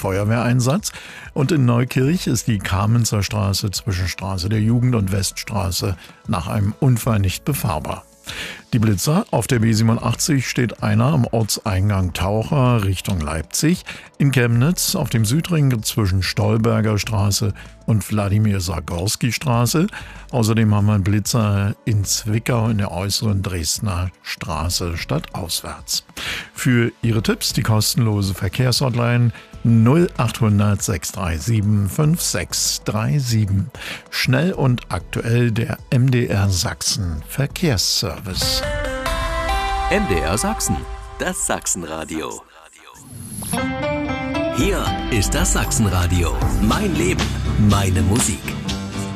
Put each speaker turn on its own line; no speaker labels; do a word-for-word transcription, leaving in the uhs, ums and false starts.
Feuerwehreinsatz. Und in Neukirch ist die Kamenzer Straße zwischen Straße der Jugend und Weststraße nach einem Unfall nicht befahrbar. Die Blitzer: auf der B siebenundachtzig steht einer am Ortseingang Taucher Richtung Leipzig. In Chemnitz auf dem Südring zwischen Stolberger Straße und Wladimir-Sargorski-Straße. Außerdem haben wir einen Blitzer in Zwickau in der äußeren Dresdner Straße stadtauswärts. Für Ihre Tipps die kostenlose Verkehrshotline null achthundert sechs drei sieben fünf sechs drei sieben. Schnell und aktuell der M D R Sachsen Verkehrsservice.
M D R Sachsen, das Sachsenradio. Hier ist das Sachsenradio. Mein Leben, meine Musik.